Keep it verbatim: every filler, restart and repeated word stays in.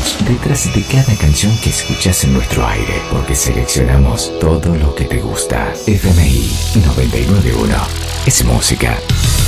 estamos detrás de cada canción que escuchas en nuestro aire, porque seleccionamos todo lo que te gusta. F M I noventa y nueve punto uno es música.